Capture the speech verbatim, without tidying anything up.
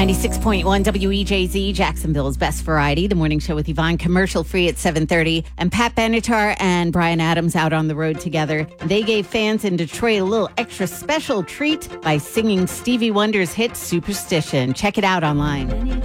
ninety-six point one W E J Z, Jacksonville's best variety. The morning show with Yvonne, commercial free at seven thirty. And Pat Benatar and Bryan Adams out on the road together. They gave fans in Detroit a little extra special treat by singing Stevie Wonder's hit Superstition. Check it out online.